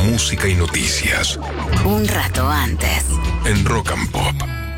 música y noticias. Un rato antes. En Rock and Pop.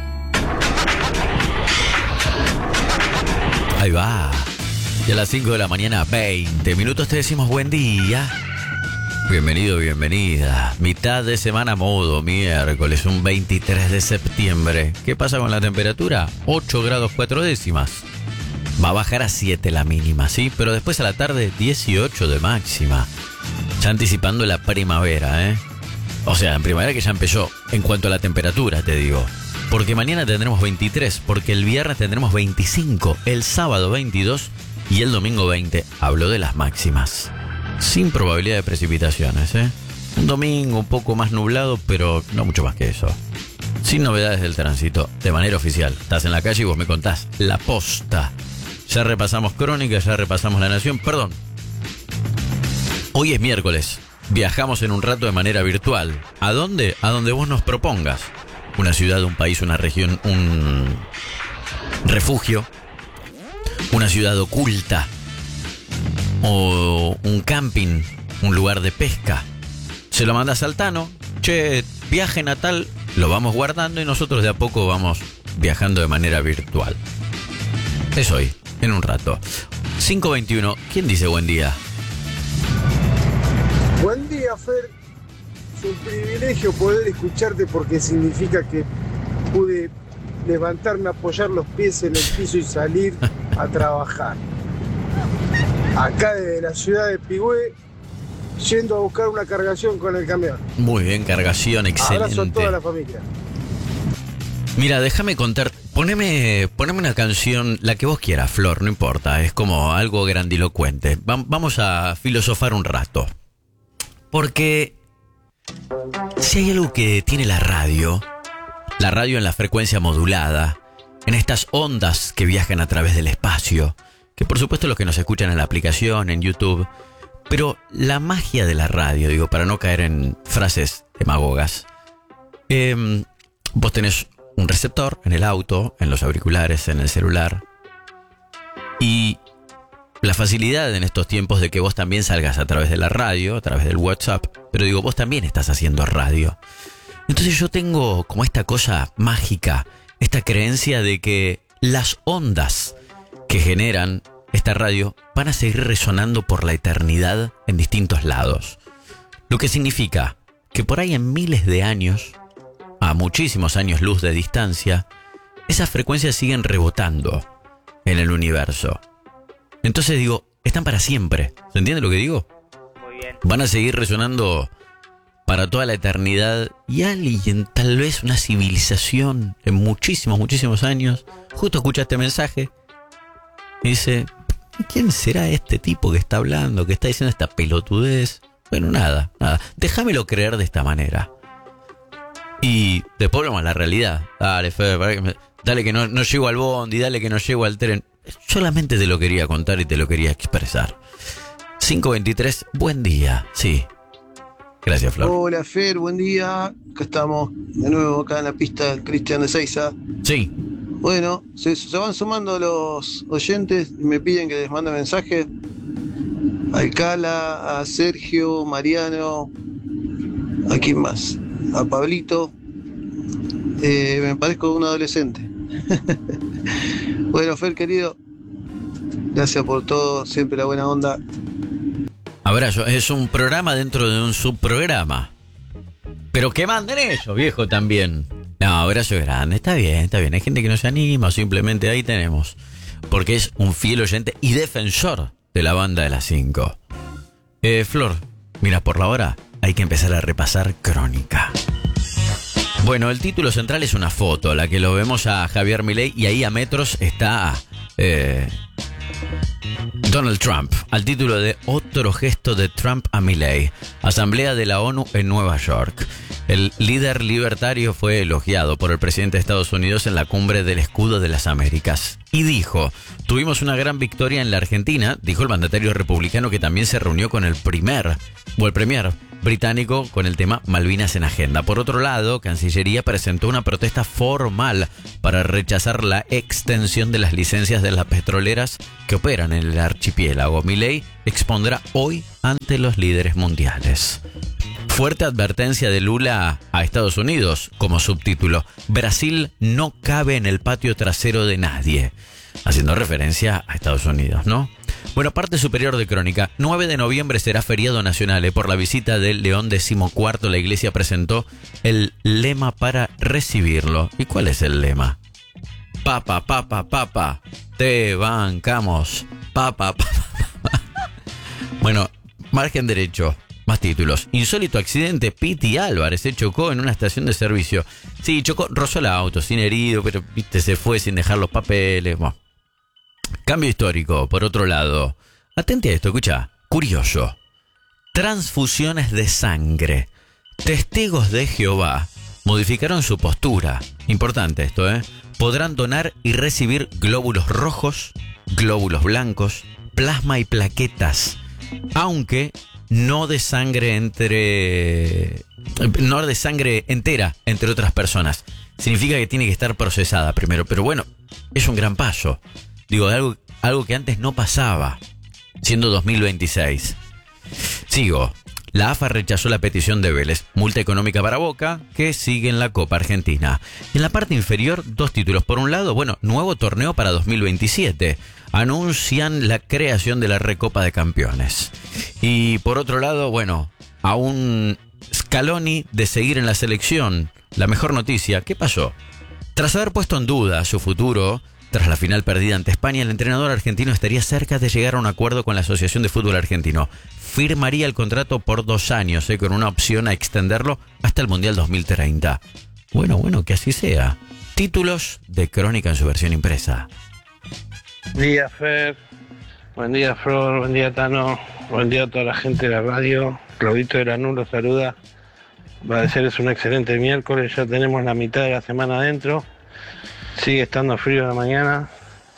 Ahí va. Y a las 5 de la mañana, 20 minutos, te decimos buen día. Bienvenido, bienvenida. Mitad de semana modo, miércoles, un 23 de septiembre. ¿Qué pasa con la temperatura? 8 grados 4 décimas. Va a bajar a 7 la mínima, ¿sí? Pero después a la tarde, 18 de máxima. Ya anticipando la primavera, ¿eh? O sea, en primavera que ya empezó. En cuanto a la temperatura, te digo. Porque mañana tendremos 23, porque el viernes tendremos 25, el sábado 22 y el domingo 20. Hablo de las máximas. Sin probabilidad de precipitaciones, ¿eh? Un domingo un poco más nublado, pero no mucho más que eso. Sin novedades del tránsito, de manera oficial. Estás en la calle y vos me contás la posta. Ya repasamos Crónica, ya repasamos La Nación. Perdón. Hoy es miércoles. Viajamos en un rato de manera virtual. ¿A dónde? A donde vos nos propongas. Una ciudad, un país, una región, un refugio. Una ciudad oculta. O un camping, un lugar de pesca. Se lo mandas al Tano. Che, viaje natal. Lo vamos guardando y nosotros de a poco vamos viajando de manera virtual. Es hoy, en un rato. 5:21. ¿Quién dice buen día? Buen día, Fer. Es un privilegio poder escucharte porque significa que pude levantarme, apoyar los pies en el piso y salir a trabajar. Acá desde la ciudad de Pigüé, yendo a buscar una cargación con el camión. Muy bien, cargación, excelente. Abrazo a toda la familia. Mira, déjame contar. Poneme una canción, la que vos quieras, Flor, no importa. Es como algo grandilocuente. Vamos a filosofar un rato. Porque si hay algo que tiene la radio en la frecuencia modulada, en estas ondas que viajan a través del espacio, que por supuesto los que nos escuchan en la aplicación, en YouTube, pero la magia de la radio, digo, para no caer en frases demagogas, vos tenés un receptor en el auto, en los auriculares, en el celular, y la facilidad en estos tiempos de que vos también salgas a través de la radio, a través del WhatsApp, pero digo, vos también estás haciendo radio. Entonces yo tengo como esta cosa mágica, esta creencia de que las ondas que generan esta radio van a seguir resonando por la eternidad en distintos lados. Lo que significa que por ahí en miles de años, a muchísimos años luz de distancia, esas frecuencias siguen rebotando en el universo. Entonces digo, están para siempre. ¿Se entiende lo que digo? Muy bien. Van a seguir resonando para toda la eternidad y alguien, tal vez una civilización en muchísimos años, justo escucha este mensaje y dice, ¿quién será este tipo que está hablando, que está diciendo esta pelotudez? Bueno, nada. Déjamelo creer de esta manera. Y después volvemos a la realidad. Dale, Fer, dale que no llego al bondi, dale que no llego al tren. Solamente te lo quería contar y te lo quería expresar. 5:23, buen día. Sí. Gracias, Flor. Hola, Fer, buen día. Acá estamos de nuevo acá en la pista Cristian de Seiza. Sí. Bueno, se van sumando los oyentes y me piden que les mande mensajes. A Alcala, a Sergio, Mariano, ¿a quién más? A Pablito. Me parezco un adolescente. Bueno, Fer, querido, gracias por todo, siempre la buena onda. Abrazo, es un programa dentro de un subprograma. Pero que manden ellos, viejo, también. No, abrazo grande, está bien. Hay gente que no se anima, simplemente ahí tenemos. Porque es un fiel oyente y defensor de la banda de las 5. Flor, mira, por la hora hay que empezar a repasar Crónica. Bueno, el título central es una foto, la que lo vemos a Javier Milei, y ahí a metros está Donald Trump, al título de Otro gesto de Trump a Milei. Asamblea de la ONU en Nueva York. El líder libertario fue elogiado por el presidente de Estados Unidos en la cumbre del Escudo de las Américas. Y dijo, tuvimos una gran victoria en la Argentina, dijo el mandatario republicano, que también se reunió con el premier británico con el tema Malvinas en agenda. Por otro lado, Cancillería presentó una protesta formal para rechazar la extensión de las licencias de las petroleras que operan en el archipiélago. Milei expondrá hoy ante los líderes mundiales. Fuerte advertencia de Lula a Estados Unidos, como subtítulo: Brasil no cabe en el patio trasero de nadie. Haciendo referencia a Estados Unidos, ¿no? Bueno, parte superior de Crónica. 9 de noviembre será feriado nacional. Por la visita del León XIV, la iglesia presentó el lema para recibirlo. ¿Y cuál es el lema? Papa, papa, papa, te bancamos. Papa, papa. Bueno, margen derecho. Más títulos. Insólito accidente. Piti Álvarez se chocó en una estación de servicio. Sí, chocó, rozó el auto, sin herido, pero viste, se fue sin dejar los papeles. Bueno. Cambio histórico, por otro lado. Atente a esto, escucha. Curioso. Transfusiones de sangre. Testigos de Jehová modificaron su postura. Importante esto, ¿eh? Podrán donar y recibir glóbulos rojos, glóbulos blancos, plasma y plaquetas. Aunque no de sangre entera entre otras personas. Significa que tiene que estar procesada primero. Pero bueno, es un gran paso. Digo, algo que antes no pasaba, siendo 2026. Sigo. La AFA rechazó la petición de Vélez. Multa económica para Boca, que sigue en la Copa Argentina. En la parte inferior, 2 títulos. Por un lado, nuevo torneo para 2027. Anuncian la creación de la Recopa de Campeones. Y por otro lado, a un Scaloni de seguir en la selección. La mejor noticia, ¿qué pasó? Tras haber puesto en duda su futuro, tras la final perdida ante España, el entrenador argentino estaría cerca de llegar a un acuerdo con la Asociación de Fútbol Argentino. Firmaría el contrato por 2 años, con una opción a extenderlo hasta el Mundial 2030. Bueno, que así sea. Títulos de Crónica en su versión impresa. Buen día, Fer. Buen día, Flor. Buen día, Tano. Buen día a toda la gente de la radio. Claudito de Lanús los saluda. Va a ser un excelente miércoles. Ya tenemos la mitad de la semana adentro. Sigue estando frío en la mañana.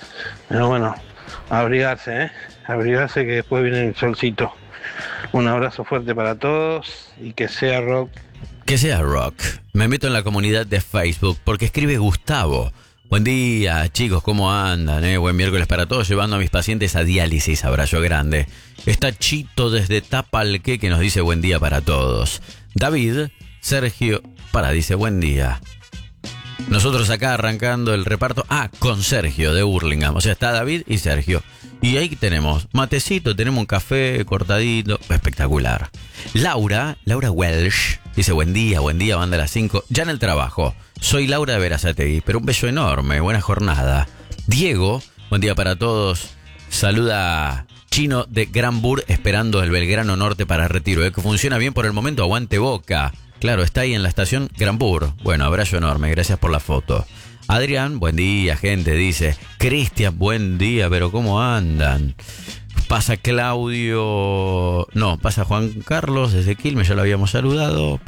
Pero abrigarse, Abrigarse, que después viene el solcito. Un abrazo fuerte para todos y que sea rock. Que sea rock. Me meto en la comunidad de Facebook porque escribe Gustavo. Buen día, chicos, ¿cómo andan? Buen miércoles para todos, llevando a mis pacientes a diálisis. Abrazo grande. Está Chito desde Tapalqué, que nos dice buen día para todos. David, Sergio, dice buen día. Nosotros acá arrancando el reparto. Con Sergio de Hurlingham. O sea, está David y Sergio. Y ahí tenemos matecito, tenemos un café cortadito. Espectacular. Laura Welsh dice buen día, banda a las 5. Ya en el trabajo. Soy Laura de Berazategui, pero un beso enorme. Buena jornada. Diego, buen día para todos. Saluda Chino de Granbur, esperando el Belgrano Norte para retiro. Que funciona bien por el momento. Aguante Boca. Claro, está ahí en la estación Granbur. Bueno, abrazo enorme, gracias por la foto. Adrián, buen día, gente, dice. Cristian, buen día, pero ¿cómo andan? Pasa Claudio... No, pasa Juan Carlos desde Quilmes, ya lo habíamos saludado.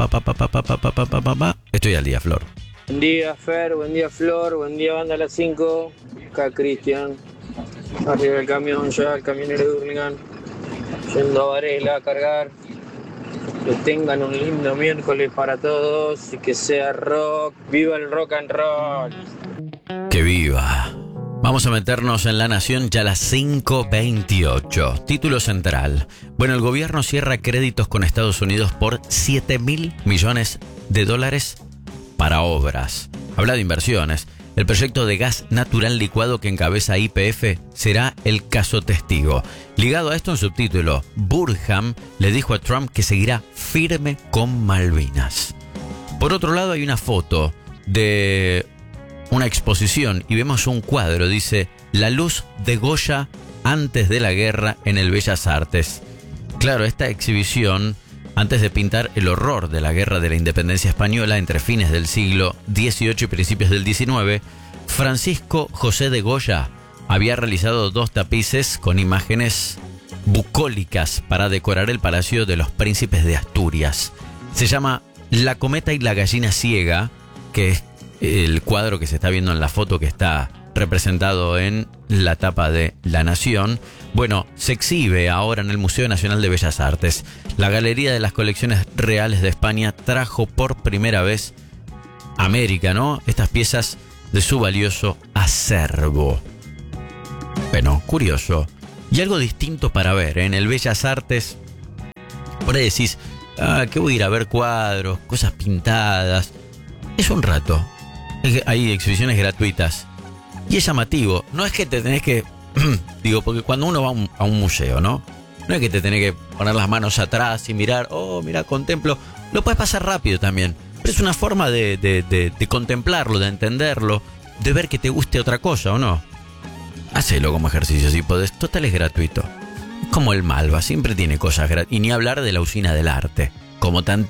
Estoy al día, Flor. Buen día, Fer, buen día, Flor, buen día, banda a las 5. Acá Cristian, arriba del camión ya, el camionero de Hurlingham, yendo a Varela a cargar. Que tengan un lindo miércoles para todos y que sea rock. ¡Viva el rock and roll! ¡Que viva! Vamos a meternos en La Nación ya a las 5:28. Título central. El gobierno cierra créditos con Estados Unidos por $7.000 millones para obras. Habla de inversiones. El proyecto de gas natural licuado que encabeza YPF será el caso testigo. Ligado a esto, un subtítulo: Burham le dijo a Trump que seguirá firme con Malvinas. Por otro lado, hay una foto de una exposición y vemos un cuadro. Dice: La luz de Goya antes de la guerra en el Bellas Artes. Claro, esta exhibición, antes de pintar el horror de la Guerra de la Independencia Española entre fines del siglo XVIII y principios del XIX, Francisco José de Goya había realizado 2 tapices con imágenes bucólicas para decorar el Palacio de los Príncipes de Asturias. Se llama La cometa y la gallina ciega, que es el cuadro que se está viendo en la foto que está representado en la tapa de La Nación. Se exhibe ahora en el Museo Nacional de Bellas Artes. La Galería de las Colecciones Reales de España trajo por primera vez a América, estas piezas de su valioso acervo. Curioso. Y algo distinto para ver, en el Bellas Artes. Por ahí decís, que voy a ir a ver cuadros, cosas pintadas. Es un rato. Hay exhibiciones gratuitas. Y es llamativo. No es que te tenés que... digo, porque cuando uno va a un museo, ¿no? No es que te tenés que poner las manos atrás y mirar, mira, contemplo. Lo puedes pasar rápido también. Pero es una forma de contemplarlo, de entenderlo, de ver que te guste otra cosa, ¿o no? Hacelo como ejercicio si podés. Total, es gratuito. Es como el Malva, siempre tiene cosas gratis. Y ni hablar de la usina del arte. Como tan